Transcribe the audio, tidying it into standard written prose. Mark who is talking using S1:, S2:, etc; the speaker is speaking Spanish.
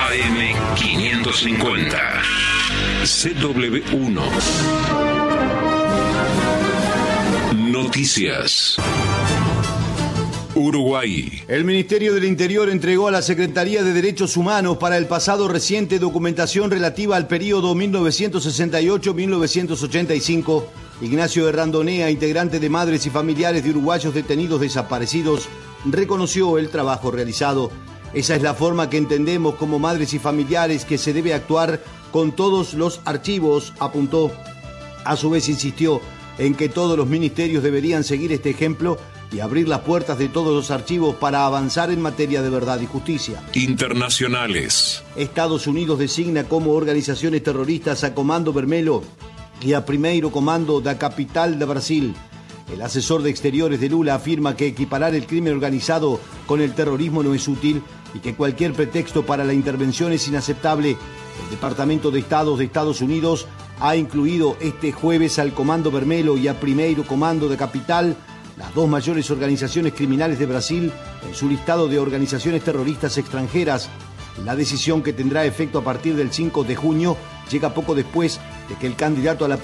S1: AM550. CW1. Noticias. Uruguay.
S2: El Ministerio del Interior entregó a la Secretaría de Derechos Humanos para el pasado reciente documentación relativa al periodo 1968-1985. Ignacio Errandonea, integrante de Madres y Familiares de Uruguayos Detenidos Desaparecidos, reconoció el trabajo realizado. Esa es la forma que entendemos como madres y familiares que se debe actuar con todos los archivos, apuntó. A su vez insistió en que todos los ministerios deberían seguir este ejemplo y abrir las puertas de todos los archivos para avanzar en materia de verdad y justicia.
S1: Internacionales.
S2: Estados Unidos designa como organizaciones terroristas a Comando Vermelho y a Primeiro Comando da Capital de Brasil. El asesor de Exteriores de Lula afirma que equiparar el crimen organizado con el terrorismo no es útil y que cualquier pretexto para la intervención es inaceptable. El Departamento de Estado de Estados Unidos ha incluido este jueves al Comando Vermelho y a Primeiro Comando da Capital, las dos mayores organizaciones criminales de Brasil, en su listado de organizaciones terroristas extranjeras. La decisión, que tendrá efecto a partir del 5 de junio, llega poco después de que el candidato a la